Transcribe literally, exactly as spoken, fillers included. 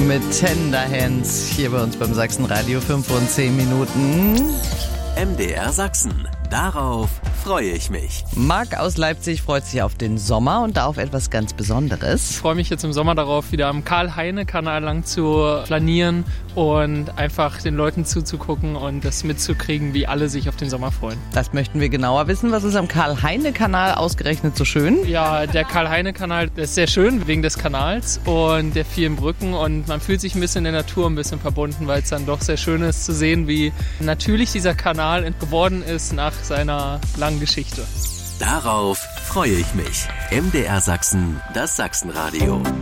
mit Tender Hands hier bei uns beim Sachsenradio. fünf und zehn Minuten. M D R Sachsen. Darauf freue ich mich. Marc aus Leipzig freut sich auf den Sommer und da auf etwas ganz Besonderes. Ich freue mich jetzt im Sommer darauf, wieder am Karl-Heine-Kanal lang zu flanieren und einfach den Leuten zuzugucken und das mitzukriegen, wie alle sich auf den Sommer freuen. Das möchten wir genauer wissen. Was ist am Karl-Heine-Kanal ausgerechnet so schön? Ja, der Karl-Heine-Kanal ist sehr schön wegen des Kanals und der vielen Brücken und man fühlt sich ein bisschen in der Natur ein bisschen verbunden, weil es dann doch sehr schön ist zu sehen, wie natürlich dieser Kanal geworden ist nach seiner langen Geschichte. Darauf freue ich mich. M D R Sachsen, das Sachsenradio.